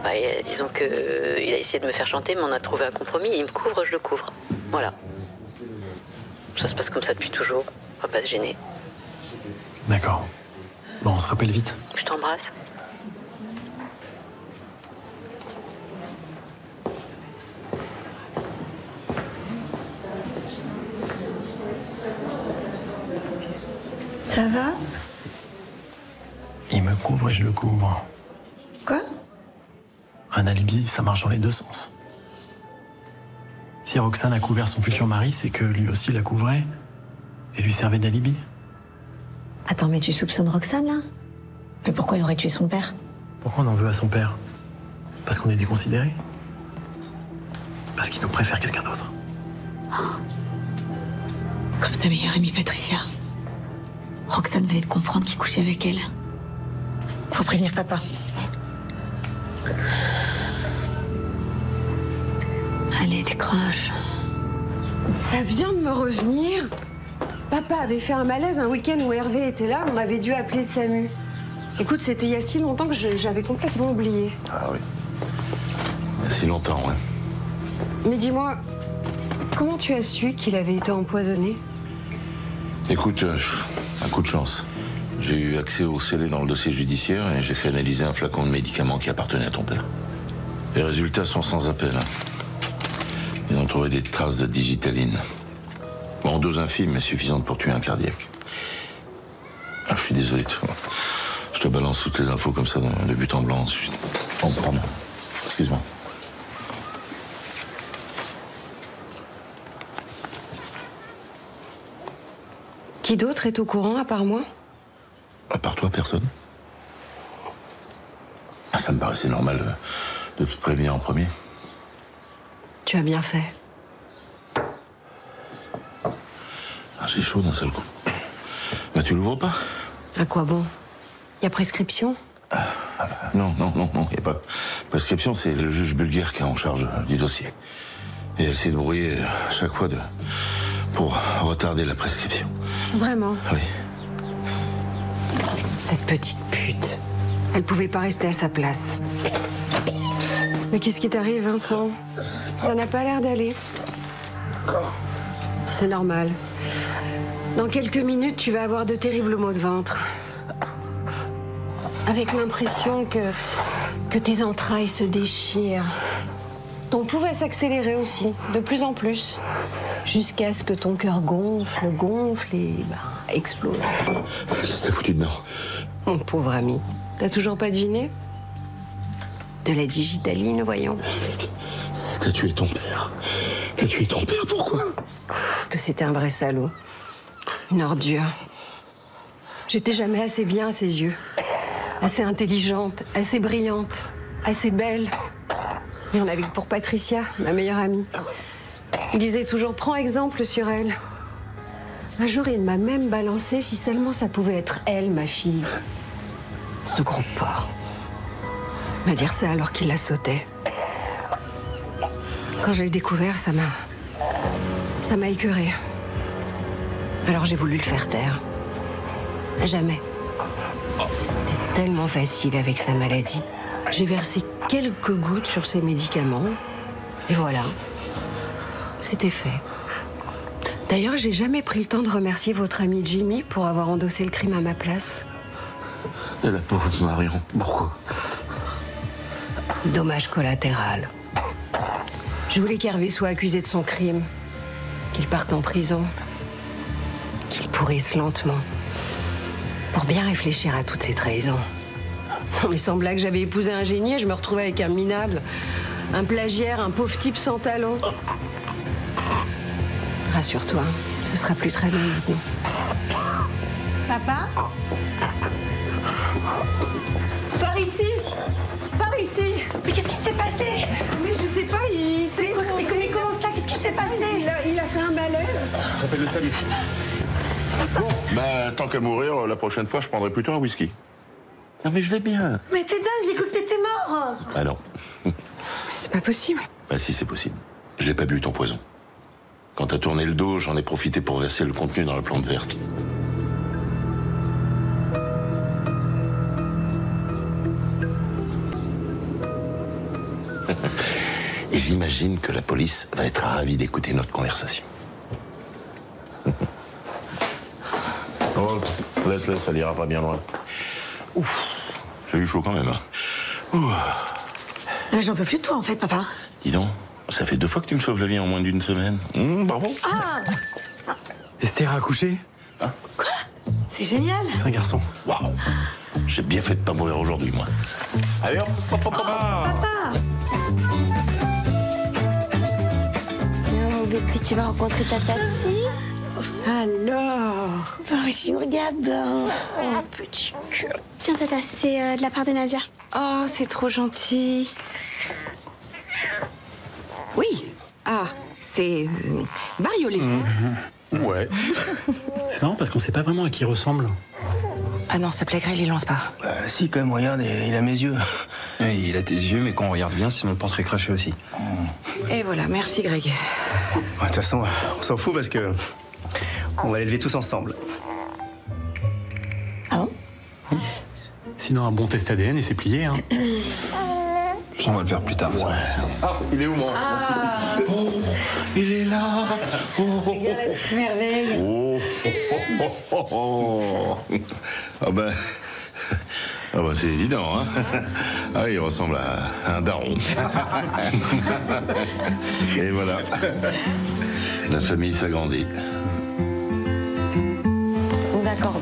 Disons qu'il a essayé de me faire chanter, mais on a trouvé un compromis. Il me couvre, je le couvre. Voilà. Ça se passe comme ça depuis toujours. On va pas se gêner. D'accord. Bon, on se rappelle vite. Je t'embrasse. Ça va? Il me couvre et je le couvre. Quoi? Un alibi, ça marche dans les deux sens. Si Roxane a couvert son futur mari, c'est que lui aussi la couvrait et lui servait d'alibi. Attends, mais tu soupçonnes Roxane, là? Mais pourquoi elle aurait tué son père? Pourquoi on en veut à son père? Parce qu'on est déconsidérés? Parce qu'il nous préfère quelqu'un d'autre? Comme sa meilleure amie Patricia. Roxane venait de comprendre qu'il couchait avec elle. Faut prévenir papa. Allez, décroche. Ça vient de me revenir. Papa avait fait un malaise un week-end où Hervé était là. On avait dû appeler le SAMU. Écoute, c'était il y a si longtemps que j'avais complètement oublié. Ah oui. Il y a si longtemps, ouais. Mais dis-moi, comment tu as su qu'il avait été empoisonné? Écoute, un coup de chance. J'ai eu accès au scellé dans le dossier judiciaire et j'ai fait analyser un flacon de médicaments qui appartenait à ton père. Les résultats sont sans appel. Ils ont trouvé des traces de digitaline. Bon, dose infime, mais suffisante pour tuer un cardiaque. Ah, je suis désolé. Je te balance toutes les infos comme ça de but en blanc ensuite. Oh, pardon. Excuse-moi. Qui d'autre est au courant à part moi? À part toi, personne. Ça me paraissait normal de te prévenir en premier. Tu as bien fait. Ah, j'ai chaud d'un seul coup. Mais tu l'ouvres pas? À quoi bon? Y a prescription? Non, y a pas. Prescription, c'est le juge bulgare qui est en charge du dossier. Et elle s'est débrouillée à chaque fois pour retarder la prescription. Vraiment? Oui. Cette petite pute. Elle pouvait pas rester à sa place. Mais qu'est-ce qui t'arrive, Vincent? Ça n'a pas l'air d'aller. C'est normal. Dans quelques minutes, tu vas avoir de terribles maux de ventre. Avec l'impression que tes entrailles se déchirent. Ton pouls va s'accélérer aussi, de plus en plus. Jusqu'à ce que ton cœur gonfle et explose. Qu'est-ce que t'as foutu dedans? Mon pauvre ami, t'as toujours pas deviné? De la digitaline, voyons. T'as tué ton père. T'as tué ton père, pourquoi? Parce que c'était un vrai salaud. Une ordure. J'étais jamais assez bien à ses yeux. Assez intelligente, assez brillante, assez belle. Il y en avait que pour Patricia, ma meilleure amie. Il disait toujours, prends exemple sur elle. Un jour, il m'a même balancé si seulement ça pouvait être elle, ma fille. Ce gros porc. M'a dire ça alors qu'il la sautait. Quand j'ai découvert, ça m'a écœurée. Alors j'ai voulu le faire taire. Jamais. C'était tellement facile avec sa maladie. J'ai versé quelques gouttes sur ses médicaments. Et voilà. C'était fait. D'ailleurs, j'ai jamais pris le temps de remercier votre ami Jimmy pour avoir endossé le crime à ma place. Et la pauvre Marion, pourquoi? Dommage collatéral. Je voulais qu'Hervé soit accusé de son crime. Qu'il parte en prison. Qu'il pourrisse lentement. Pour bien réfléchir à toutes ces trahisons. Il semblait que j'avais épousé un génie et je me retrouvais avec un minable. Un plagiaire, un pauvre type sans talent. Rassure-toi, ce sera plus très long maintenant. Papa? Par ici! Par ici! Mais qu'est-ce qui s'est passé? Mais je sais pas, il s'est... Mais comment ça? Qu'est-ce qui s'est passé? Il a fait un malaise. J'appelle le SAMU. Bon, tant qu'à mourir, la prochaine fois, je prendrai plutôt un whisky. Non, mais je vais bien. Mais t'es dingue, j'ai cru que t'étais mort. Ah non. C'est pas possible. Bah si, c'est possible. Je l'ai pas bu, ton poison. Quand t'as tourné le dos, j'en ai profité pour verser le contenu dans la plante verte. Et j'imagine que la police va être ravie d'écouter notre conversation. Oh, laisse, ça n'ira pas bien loin. Ouf, j'ai eu chaud quand même. Mais j'en peux plus de toi, en fait, papa. Dis donc, ça fait 2 fois que tu me sauves la vie en moins d'1 semaine. Bravo. Esther a accouché? C'est génial. C'est un garçon. Waouh. J'ai bien fait de pas mourir aujourd'hui, moi. Allez, hop, hop, hop, hop. Non, bébé, tu vas rencontrer ta tati. Alors. Bonjour, Gabin. Oh, petit cœur. Tiens, tata, c'est de la part de Nadia. Oh, c'est trop gentil. Oui. Ah, c'est Bariolé. Ouais. C'est marrant parce qu'on sait pas vraiment à qui il ressemble. Ah non, s'il te plaît, Greg, il lance pas. Si, quand même, regarde, il a mes yeux. Ouais, il a tes yeux, mais quand on regarde bien, c'est mon portrait craché aussi. Et voilà, merci, Greg. De toute façon, on s'en fout parce que on va l'élever tous ensemble. Sinon, un bon test ADN et c'est plié, hein. Ça, on va le faire plus tard. Ça. Ah, il est où, mon petit fils? Oh, il est là. Regarde la petite merveille. Ah bah c'est évident, hein. Ah, il ressemble à un daron. Et voilà. La famille s'agrandit. D'accord.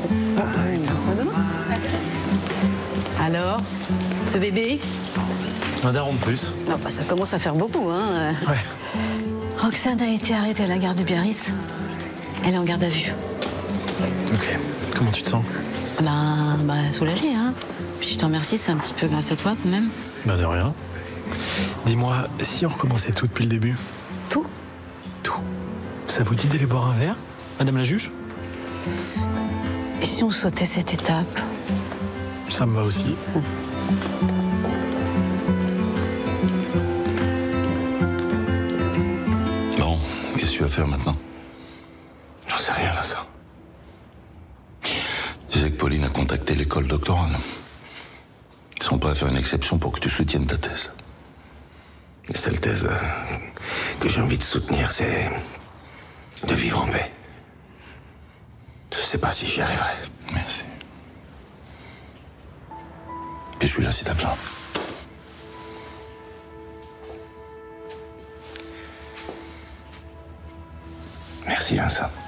Alors, ce bébé? Un daron de plus. Non, bah, ça commence à faire beaucoup, hein. Ouais. Roxane a été arrêtée à la gare de Biarritz. Elle est en garde à vue. Ok. Comment tu te sens? Bah, soulagée, hein. Puis je t'en remercie, c'est un petit peu grâce à toi, quand même. Bah de rien. Dis-moi, si on recommençait tout depuis le début? Tout? Tout. Ça vous dit d'aller boire un verre, madame la juge? Et si on sautait cette étape? Ça me va aussi. Bon, qu'est-ce que tu vas faire maintenant? J'en sais rien, Vincent. Tu sais que Pauline a contacté l'école doctorale. Ils sont prêts à faire une exception pour que tu soutiennes ta thèse. La seule thèse que j'ai envie de soutenir, c'est de vivre en paix. Je sais pas si j'y arriverai. Merci. Et je suis là si t'as besoin. Merci, Vincent.